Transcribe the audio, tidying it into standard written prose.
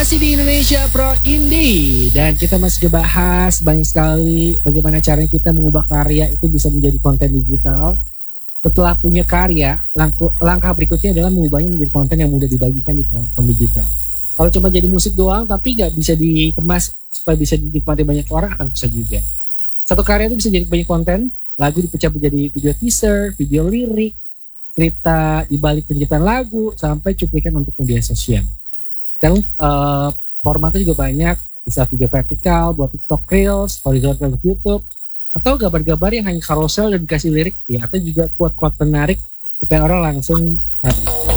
Masih di Indonesia Pro Indie dan kita masih bahas banyak sekali bagaimana caranya kita mengubah karya itu bisa menjadi konten digital. Setelah punya karya, langkah berikutnya adalah mengubahnya menjadi konten yang mudah dibagikan di platform digital. Kalau cuma jadi musik doang tapi nggak bisa dikemas supaya bisa dinikmati banyak orang akan susah juga. Satu karya itu bisa jadi banyak konten, lagu dipecah menjadi video teaser, video lirik, cerita di balik penciptaan lagu, sampai cuplikan untuk media sosial. Sekarang formatnya juga banyak, bisa video vertikal buat TikTok Reels, horizontal untuk YouTube, atau gambar-gambar yang hanya carousel dan dikasih lirik, ya, atau juga quote-quote menarik supaya orang langsung